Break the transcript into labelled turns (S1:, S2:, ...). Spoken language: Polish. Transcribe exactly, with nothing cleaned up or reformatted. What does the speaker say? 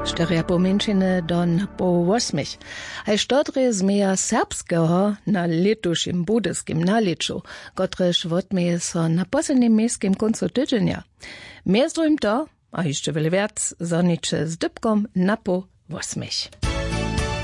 S1: Czteria pomięczyny don po osmich. A szczodry zmija serbskiego na letušim budyskim naliczu, kotreż wotmieje so na poslednim miejskim końcu tydzienia. Między to, a jeszcze wiele wiac, zonicze z dybkom na po osmich.